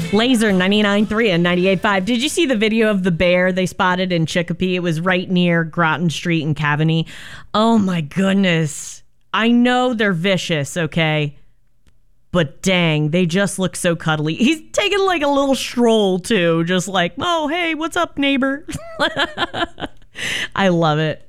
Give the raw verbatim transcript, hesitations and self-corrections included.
Laser ninety-nine point three and ninety-eight point five. Did you see the video of the bear they spotted in Chicopee? It was right near Groton Street in Cavany. Oh my goodness. I know they're vicious, okay? But dang, they just look so cuddly. He's taking like a little stroll too, just like, oh, hey, what's up, neighbor? I love it.